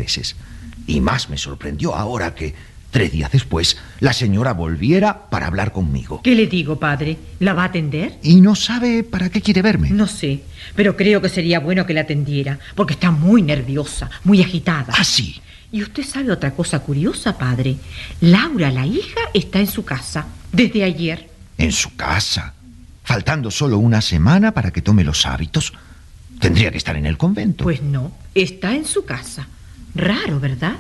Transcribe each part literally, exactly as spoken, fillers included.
veces. Y más me sorprendió ahora que, tres días después, la señora volviera para hablar conmigo. ¿Qué le digo, padre? ¿La va a atender? ¿Y no sabe para qué quiere verme? No sé, pero creo que sería bueno que la atendiera, porque está muy nerviosa, muy agitada. ¿Ah, sí? Y usted sabe otra cosa curiosa, padre. Laura, la hija, está en su casa desde ayer. ¿En su casa? Faltando solo una semana para que tome los hábitos. Tendría que estar en el convento. Pues no, está en su casa. Raro, ¿verdad?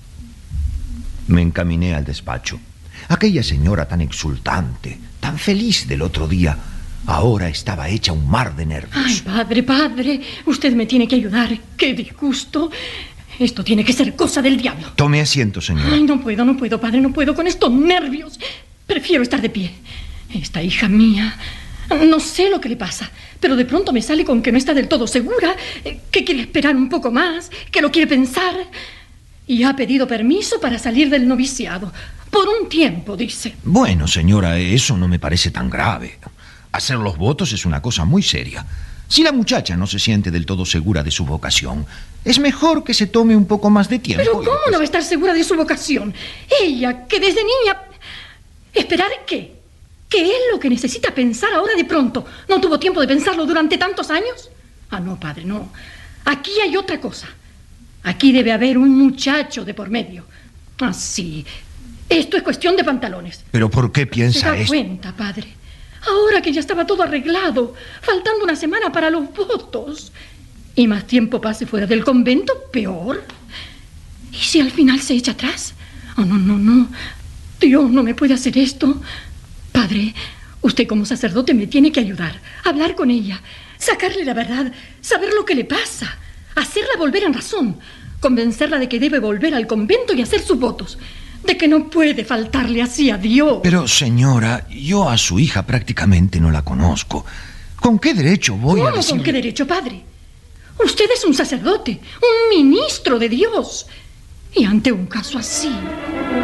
Me encaminé al despacho. Aquella señora tan exultante, tan feliz del otro día, ahora estaba hecha un mar de nervios. Ay, padre, padre, usted me tiene que ayudar. ¡Qué disgusto! Esto tiene que ser cosa del diablo. Tome asiento, señora. Ay, no puedo, no puedo, padre, no puedo con estos nervios. Prefiero estar de pie. Esta hija mía, no sé lo que le pasa, pero de pronto me sale con que no está del todo segura, que quiere esperar un poco más, que lo quiere pensar. Y ha pedido permiso para salir del noviciado. Por un tiempo, dice. Bueno, señora, eso no me parece tan grave. Hacer los votos es una cosa muy seria. Si la muchacha no se siente del todo segura de su vocación, es mejor que se tome un poco más de tiempo. ¿Pero cómo no va a estar segura de su vocación? Ella, que desde niña... ¿Esperar qué? ¿Qué es lo que necesita pensar ahora de pronto? ¿No tuvo tiempo de pensarlo durante tantos años? Ah, no, padre, no. Aquí hay otra cosa. Aquí debe haber un muchacho de por medio. Ah, sí. Esto es cuestión de pantalones. ¿Pero por qué piensa ¿Se da esto? cuenta, padre? Ahora que ya estaba todo arreglado, faltando una semana para los votos, y más tiempo pase fuera del convento, peor. ¿Y si al final se echa atrás? Oh, no, no, no. Dios no me puede hacer esto. Padre, usted como sacerdote me tiene que ayudar, hablar con ella, sacarle la verdad, saber lo que le pasa, hacerla volver en razón, convencerla de que debe volver al convento y hacer sus votos, de que no puede faltarle así a Dios. Pero, señora, yo a su hija prácticamente no la conozco. ¿Con qué derecho voy ¿Cómo a decirle? con qué derecho, padre? Usted es un sacerdote, un ministro de Dios. Y ante un caso así...